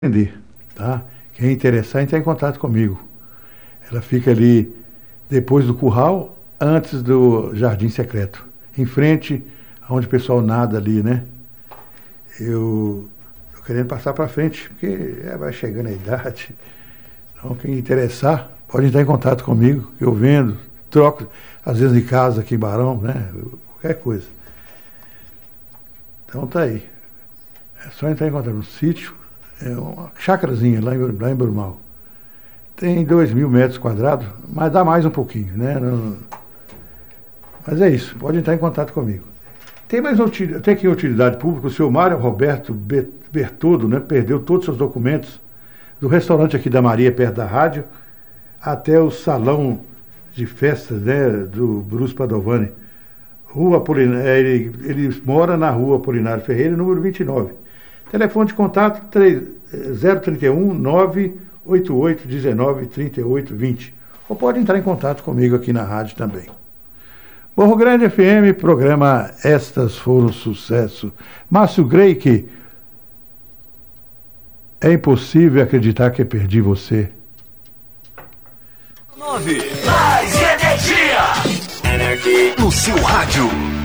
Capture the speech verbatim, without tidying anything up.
Entender, tá? Quem interessar, entrar em contato comigo. Ela fica ali depois do curral, antes do Jardim Secreto, em frente aonde o pessoal nada ali, né? Eu tô querendo passar para frente, porque é, vai chegando a idade. Então, quem interessar, pode entrar em contato comigo, que eu vendo, troco, às vezes de casa aqui em Barão, né? Qualquer coisa. Então tá aí. É só entrar em contato no sítio, é uma chácarazinha lá em, lá em Brumal. Tem dois mil metros quadrados, mas dá mais um pouquinho, né? Não, mas é isso, pode entrar em contato comigo. Tem mais utilidade, tem aqui utilidade pública, o senhor Mário Roberto Bertoldo, né? Perdeu todos os seus documentos do restaurante aqui da Maria, perto da rádio, até o salão de festas, né? Do Bruce Padovani. Rua Apolinário, ele, ele mora na rua Apolinário Ferreira, número vinte e nove. Telefone de contato zero trinta e um, nove oito oito, dezenove, trinta e oito, vinte. Ou pode entrar em contato comigo aqui na rádio também. Morro Grande F M, programa Estas Foram Sucesso. Márcio Greik, é impossível acreditar que perdi você. nove. Mais energia! Energia no seu rádio.